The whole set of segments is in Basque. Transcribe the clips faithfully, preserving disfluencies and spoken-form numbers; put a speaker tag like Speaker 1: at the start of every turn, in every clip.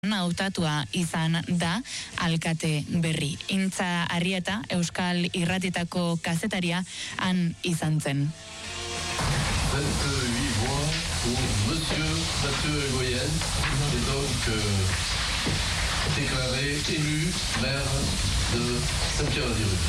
Speaker 1: hautatua izan da alkate berri. Intza Arrieta, Euskal Irratitako kazetaria, han izan zen.
Speaker 2: vingt-huit voix pour Monsieur Mathieu Elgoyen, et donc euh, déclaré élu maire de Saint-Pierre-des-Rues.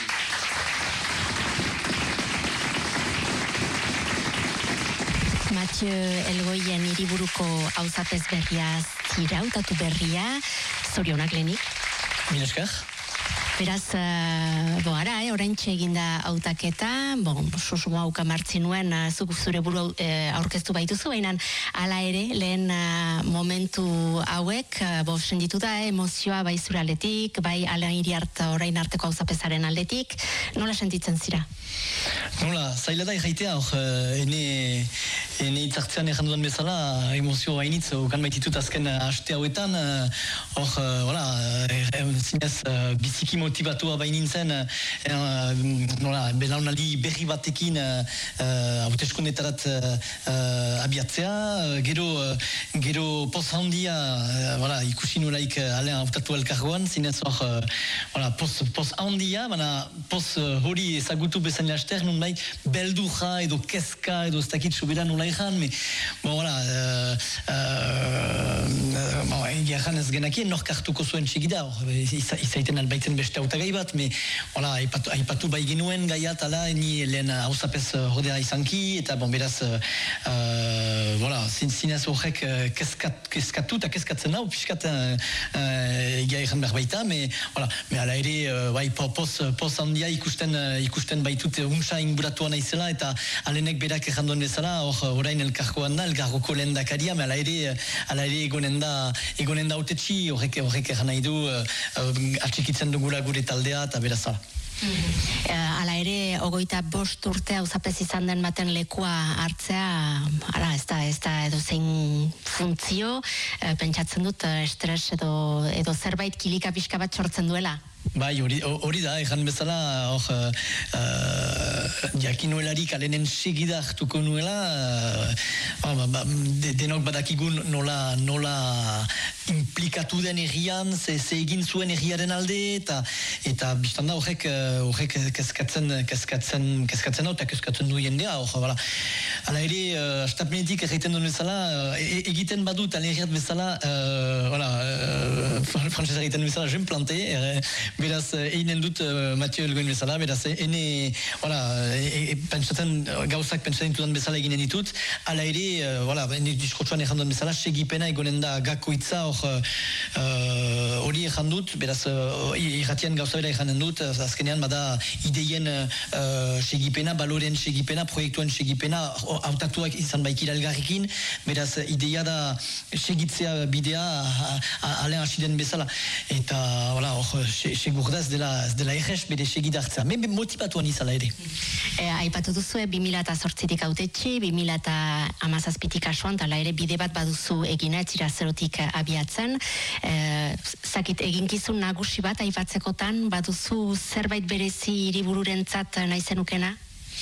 Speaker 3: Mathieu Elgoyen hiriburuko auzapez berria zirautatu berria, zorionak lehenik.
Speaker 4: Mil esker.
Speaker 3: Beraz, uh, bo, ara, eh, oraintxe eginda hautaketa, bon, susmoa hauka martzi nuen, uh, zuk zure buru uh, aurkeztu baituzu, baina hala ere, lehen uh, momentu hauek, uh, bo, senditu da, eh, emozioa bai zure aldetik, bai Alain Iriart orain arteko auzapezaren aldetik, nola sentitzen zira?
Speaker 4: Nola, zaila da erraitea, hor, ene, ene itzartzean erran dudan bezala, emozio hainitz, okan baititut azken haste hauetan, hor, hola, zinez, biziki motibatua bainintzen, nola, belaunaldi berri batekin hauteskundetarat abiatzea, gero, gero poz handia, hola, ikusi nolaik Alain hautatu elkargoan, zinez, hor, hola, poz handia, baina poz hori ezagutu bezala laster, nun bai, beldurra edo kezka edo ez dakit sobera nola egan, me, bon, voilà, uh, uh, bon, egan ez genakien, nork hartuko zuen txegida, izaiten albaiten beste autagai bat, me, voilà, aipatu, aipatu bai genuen gaiat, ala, ni lehen hausapez rodea izanki, eta bon, beraz, uh, voilà, zinez horrek kezkat, kezkatu eta kezkatzen hau, piskat egia uh, egan behar baita, me, voilà, me ala ere, uh, bai, poz, poz handia ikusten, ikusten baitu unsa inguratua naizela eta alenek berak erranduen bezala, hor orain elkarkoan da, elkargoko lehen dakaria, ala ere, ala ere egonen da, egonen da autetxi, horrek, horrek erran nahi du, uh, atxikitzen dugula gure taldea eta berazala.
Speaker 3: Mm-hmm. Uh, ala ere, ogoita bost urte auzapez izan den baten lekua hartzea, ara, ez da, ez da edo zein funtzio, uh, pentsatzen dut, uh, estres edo, edo zerbait kilika pixka bat sortzen duela.
Speaker 4: Bai, hori, hori da, egan bezala, hor, uh, jakinuelarik alenen segida hartuko nuela, uh, ba, ba, de, denok badakigun nola, nola implikatu den errian, ze, ze egin zuen erriaren alde, eta, eta biztan da horrek, horrek kezkatzen, kezkatzen, kezkatzen hau, eta kezkatzen du jendea, hor, bala. Hala ere, uh, astapenetik erraiten duen bezala, e, egiten badut, alerriat bezala, uh, voilà, uh, frantzesa egiten bezala, jen plante, er, beraz, einen dut uh, Mathieu Elgoyen bezala, beraz, ene, voilà, e, e, pentsatzen, gauzak pentsatzen dudan bezala eginen ditut, ala ere, uh, voilà, ene diskurtsuan erran duen bezala, segipena egonen da gakoitza, hor, hori uh, erran dut, beraz, uh, irratian gauza bera erranen dut, azkenean bada ideien uh, segipena, baloren segipena, proiektuen segipena, hautatuak izan baikira elgarrikin, beraz, ideia da segitzea bidea, alen hasiden bezala, eta, voilà, hor, segur da ez dela, ez dela errez bere segidartzea. Men motivatuan izala ere.
Speaker 3: E, aipatu duzu, bi mila zortzitik autetxe, bi mila hamazazpitik kasuan, tala ere bide bat baduzu egina, etzira zerotik abiatzen. E, zakit, eginkizun nagusi bat aipatzekotan, baduzu zerbait berezi hiribururentzat nahi zenukena?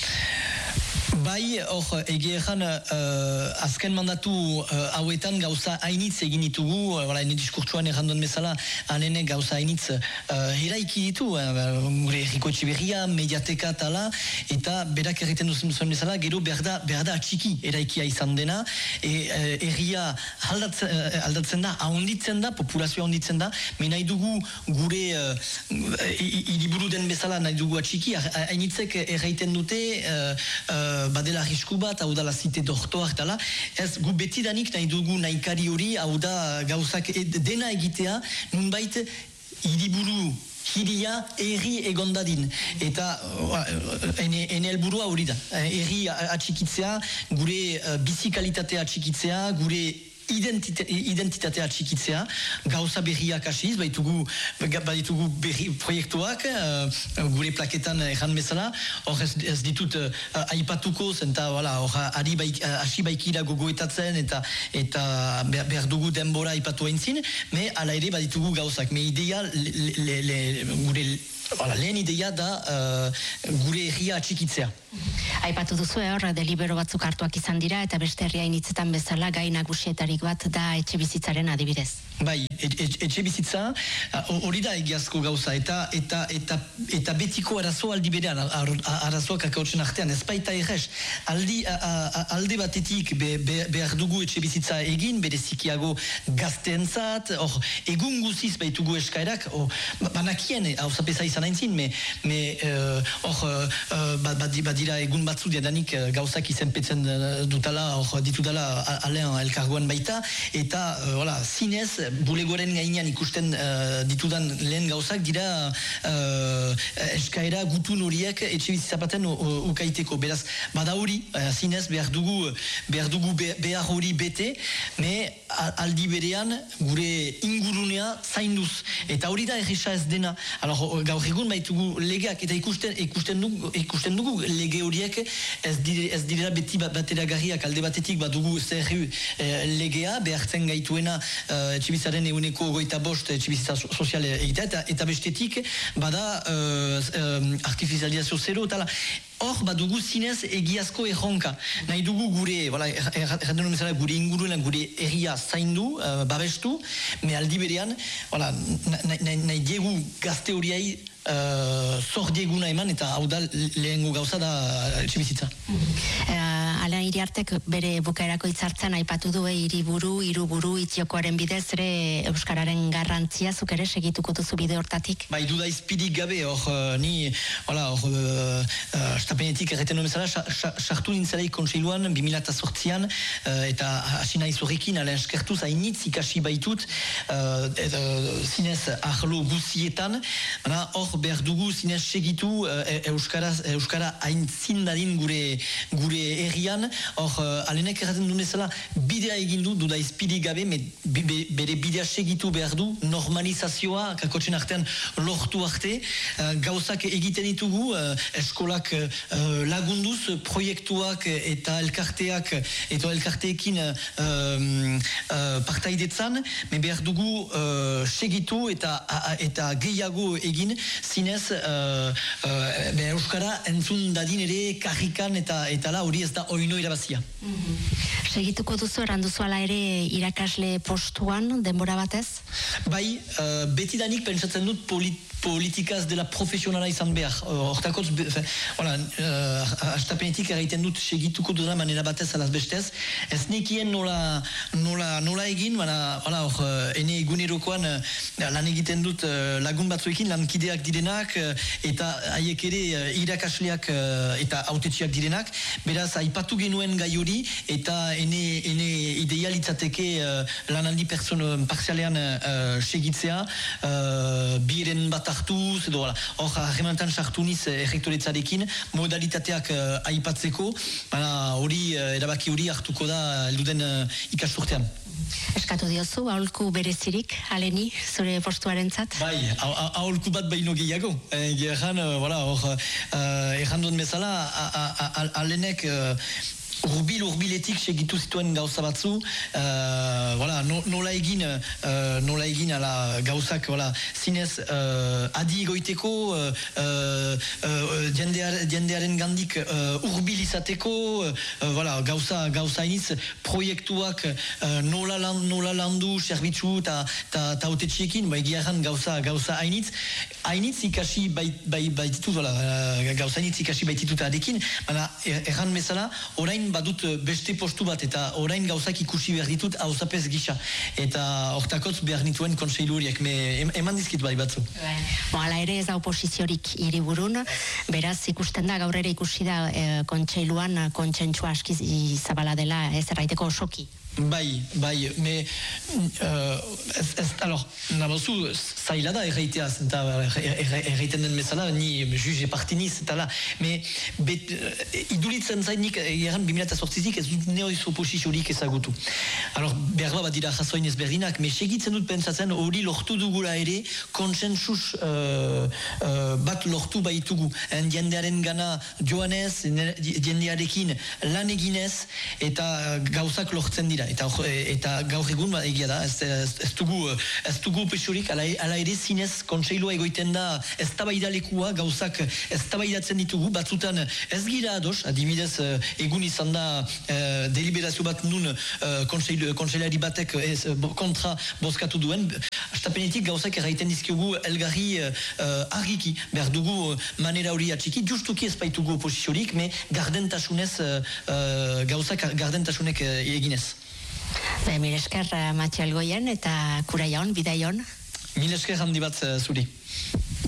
Speaker 4: Bai, hor, egia egan, uh, azken mandatu uh, hauetan gauza hainitz egin ditugu, uh, ene diskurtsuan erranduen bezala, anene gauza hainitz uh, eraiki ditu, uh, gure erriko etxiberria, mediateka tala, eta berak erriten duzen bezala, gero behar da, behar da atxiki eraikia izan dena, e, uh, erria aldatzen, uh, aldatzen da, ahonditzen da, populazioa ahonditzen da, me nahi dugu gure uh, hiriburu den bezala nahi dugu atxiki, hainitzek erraiten dute, uh, uh, badela risku bat, hau da la zite doktoak dela, ez gu betidanik nahi dugu nahikari hori, hau da gauzak ed, dena egitea, nunbait hiriburu hiria erri egondadin. Eta ene, ene helburua hori da. Erri atxikitzea, gure uh, bizikalitatea atxikitzea, gure Identite, identitatea txikitzea, gauza berriak hasiz, baitugu, baitugu berri proiektuak, uh, gure plaketan erran bezala, hor ez, ez ditut uh, aipatuko, zenta, voilà, hor ari baik, uh, hasi baikira gogoetatzen, eta, eta behar dugu denbora aipatu aintzin, me ala ere baditugu gauzak, me idea, le, le, le, gure Hala, lehen ideia da uh, gure herria atxikitzea.
Speaker 3: Aipatu duzu hor, delibero batzuk hartuak izan dira, eta beste herria initzetan bezala gai nagusietarik adibidetarik bat da etxe bizitzaren adibidez.
Speaker 4: Bai, etxe bizitza hori da egiazko gauza eta eta eta eta betiko arazo aldi berean arazoak akautzen artean ez baita errez aldi alde batetik behar dugu etxe bizitza egin berezikiago gazteentzat hor egun guziz baitugu eskaerak banakien hau zapesa izan aintzin me hor badira egun batzu diadanik gauzak izenpetzen dutala hor ditudala alean elkargoan baita eta hola zinez bulegoren gainean ikusten uh, ditudan lehen gauzak dira uh, eskaera gutun horiek etxe bizitza baten ukaiteko. Beraz, bada hori, uh, zinez behar dugu, behar dugu be, behar hori bete, me aldi berean gure ingurunea zainduz. Eta hori da erresa ez dena. Alors, gaur egun baitugu legeak eta ikusten, ikusten, dugu, ikusten dugu lege horiek ez, dire, ez direla beti bateragarriak alde batetik badugu zer uh, legea behartzen gaituena uh, etxe bizaren eguneko goita bost etxibizitza sozial egitea, eta, eta bestetik bada uh, um, artifizializazio zero, eta hor badugu zinez egiazko erronka. Nahi dugu gure, voilà, erranden er, er, gure inguruen, gure erria zaindu, uh, babestu, me aldi berean, voilà, nahi, nahi diegu gazte horiai Uh, zor dieguna eman eta hau da lehengo gauza da etxebizitza.
Speaker 3: Uh, Alain Iriartek bere bukaerako hitzartzen aipatu du hiriburu, hiruburu itxiokoaren bidez ere euskararen garrantzia zuk ere segituko duzu bide hortatik.
Speaker 4: Bai, duda izpidik gabe, hor uh, ni hola, hor uh, estapenetik erreten nomezala sartu nintzalei kontseiluan bi mila zortzian uh, eta hasi nahi zorrekin Alain eskertuz hainitz ikasi baitut uh, et, uh, zinez ahlo guzietan, hor behar dugu zinez segitu uh, euskara, euskara aintzindadin gure gure herrian, hor uh, alenek erraten duen ezala bidea egindu duda izpidi gabe, me, be, bere bidea segitu behar du, normalizazioa kakotzen artean lortu arte, uh, gauzak egiten ditugu uh, eskolak uh, lagunduz proiektuak eta elkarteak eta elkarteekin uh, uh, partaidetzan, me behar dugu uh, segitu eta, eta gehiago egin zinez uh, uh, euskara entzun dadin ere karrikan eta eta la hori ez da oino irabazia.
Speaker 3: Mm-hmm. Segituko duzu eranduzu ala ere irakasle postuan denbora batez?
Speaker 4: Bai, uh, betidanik pentsatzen dut polit politikaz dela profesionala izan behar. Hortakotz, hola, uh, astapenetik erraiten dut segituko dudana manera batez alaz bestez. Ez nekien nola, nola, nola egin, baina, hola, hor, ene egunerokoan uh, lan egiten dut uh, lagun batzuekin, lankideak direnak, uh, eta haiek ere uh, irakasleak uh, eta autetxiak direnak. Beraz, aipatu genuen gai hori, eta ene, ene idealitzateke uh, lanaldi pertsona parzialean uh, segitzea, uh, biren bat hartuz, edo hor harremantan sartu niz errektoretzarekin, modalitateak uh, aipatzeko, hori uh, erabaki hori hartuko da elduden uh, ikasturtean.
Speaker 3: Eskatu diozu, aholku berezirik, aleni, zure postuarentzat?
Speaker 4: Bai, aholku bat baino gehiago. Egeran, hor, erran duen bezala, alenek urbil urbiletik segitu zituen gauza batzu, uh, voilà, no, nola egin uh, nola egin ala gauzak voilà, zinez uh, adi egoiteko uh, uh, jendear, jendearen gandik uh, urbil izateko uh, voilà, gauza gauza iniz proiektuak uh, nola, lan, nola landu zerbitzu eta autetxiekin ba, egiaran gauza gauza hainitz hainitz ikasi baititut bai, bai voilà, uh, gauza hainitz ikasi baititut adekin, baina erran bezala orain badut beste postu bat eta orain gauzak ikusi behar ditut hauzapez gisa. Eta hortakotz behar nituen kontseilu horiek, eman dizkit bai batzu.
Speaker 3: Bo, ala ere ez da oposiziorik hiriburun, beraz ikusten da gaur ere ikusi da e, kontseiluan kontsentsua aski zabala dela ez erraiteko osoki.
Speaker 4: Bai, bai, me uh, ez, ez, alors, nabazu zaila da erraitea, eta erraiten den bezala, ni juge partiniz, eta la, me bet, uh, idulitzen zainik, eran bi mila zortzitik ez dut neoiz oposiziorik ezagutu. Alors, berba bat dira jasoin ezberdinak, me segitzen dut pentsatzen hori lortu dugula ere, konsensus uh, uh, bat lortu baitugu. En jendearen gana joanez, jendearekin lan eginez, eta gauzak lortzen dira. eta, eta gaur egun ba, egia da, ez, ez, ez dugu, ez dugu pixurik, ala, ala ere zinez kontseilua egoiten da ez tabaidalekua, gauzak ez tabaidatzen ditugu, batzutan ez gira ados, adibidez egun izan da eh, deliberazio bat nun eh, konseil, konseilari batek ez, kontra bozkatu duen, astapenetik gauzak erraiten dizkiogu elgarri uh, argiki, behar dugu manera hori atxiki, justuki ez baitugu oposiziorik, me gardentasunez, uh, uh, gauzak gardentasunek uh, eginez.
Speaker 3: Mil esker Matxel Goien eta Kuraion, Bidaion.
Speaker 4: Mil esker handi bat uh, zuri.